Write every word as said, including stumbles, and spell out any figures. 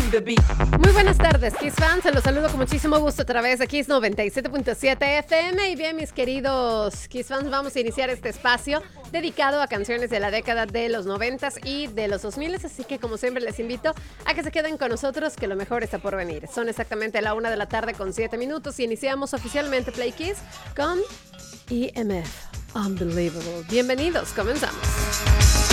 Muy buenas tardes, Kiss fans. Se los saludo con muchísimo gusto a través de Kiss noventa y siete punto siete F M. Y bien, mis queridos Kiss fans, vamos a iniciar este espacio dedicado a canciones de la década de los noventas y de los dos miles. Así que, como siempre, les invito a que se queden con nosotros, que lo mejor está por venir. Son exactamente la una de la tarde con siete minutos y iniciamos oficialmente Play Kiss con E M F. Unbelievable. Bienvenidos, comenzamos.